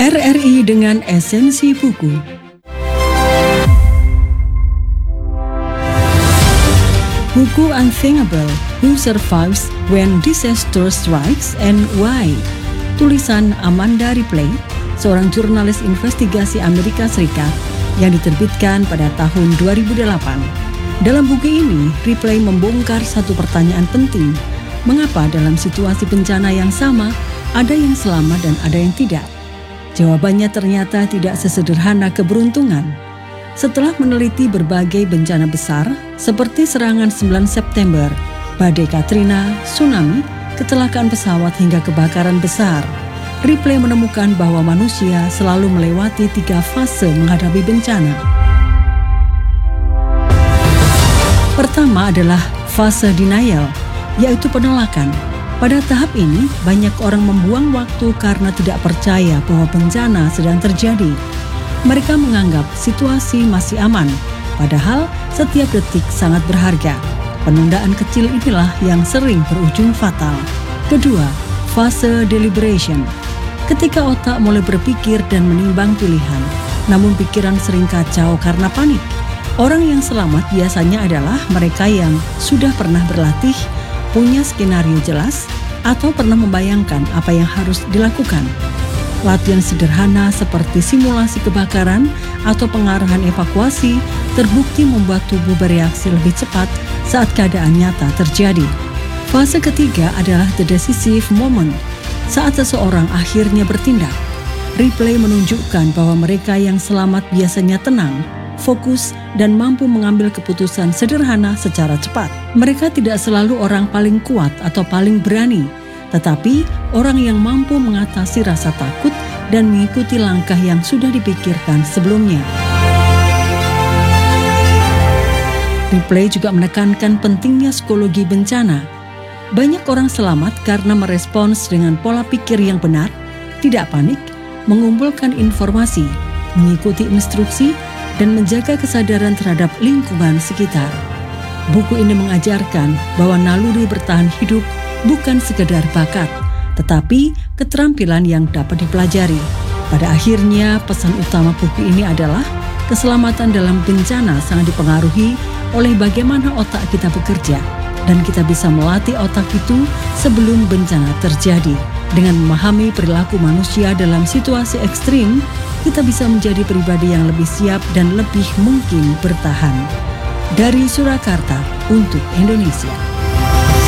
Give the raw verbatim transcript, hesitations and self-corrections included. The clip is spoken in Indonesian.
R R I dengan esensi buku. Buku Unthinkable, Who Survives When Disaster Strikes and Why? Tulisan Amanda Ripley, seorang jurnalis investigasi Amerika Serikat yang diterbitkan pada tahun dua ribu delapan. Dalam buku ini, Ripley membongkar satu pertanyaan penting. Mengapa dalam situasi bencana yang sama, ada yang selamat dan ada yang tidak? Jawabannya ternyata tidak sesederhana keberuntungan. Setelah meneliti berbagai bencana besar, seperti serangan sembilan September, badai Katrina, tsunami, kecelakaan pesawat hingga kebakaran besar, Ripley menemukan bahwa manusia selalu melewati tiga fase menghadapi bencana. Pertama adalah fase denial, yaitu penolakan. Pada tahap ini, banyak orang membuang waktu karena tidak percaya bahwa bencana sedang terjadi. Mereka menganggap situasi masih aman, padahal setiap detik sangat berharga. Penundaan kecil inilah yang sering berujung fatal. Kedua, fase deliberation. Ketika otak mulai berpikir dan menimbang pilihan, namun pikiran sering kacau karena panik. Orang yang selamat biasanya adalah mereka yang sudah pernah berlatih, punya skenario jelas, atau pernah membayangkan apa yang harus dilakukan. Latihan sederhana seperti simulasi kebakaran atau pengarahan evakuasi terbukti membuat tubuh bereaksi lebih cepat saat keadaan nyata terjadi. Fase ketiga adalah the decisive moment, saat seseorang akhirnya bertindak. Ripley menunjukkan bahwa mereka yang selamat biasanya tenang, fokus, dan mampu mengambil keputusan sederhana secara cepat. Mereka tidak selalu orang paling kuat atau paling berani, tetapi orang yang mampu mengatasi rasa takut dan mengikuti langkah yang sudah dipikirkan sebelumnya. Ripley juga menekankan pentingnya psikologi bencana. Banyak orang selamat karena merespons dengan pola pikir yang benar, tidak panik, mengumpulkan informasi, mengikuti instruksi, dan menjaga kesadaran terhadap lingkungan sekitar. Buku ini mengajarkan bahwa naluri bertahan hidup bukan sekedar bakat, tetapi keterampilan yang dapat dipelajari. Pada akhirnya, pesan utama buku ini adalah keselamatan dalam bencana sangat dipengaruhi oleh bagaimana otak kita bekerja, dan kita bisa melatih otak itu sebelum bencana terjadi. Dengan memahami perilaku manusia dalam situasi ekstrim, kita bisa menjadi pribadi yang lebih siap dan lebih mungkin bertahan. Dari Surakarta untuk Indonesia.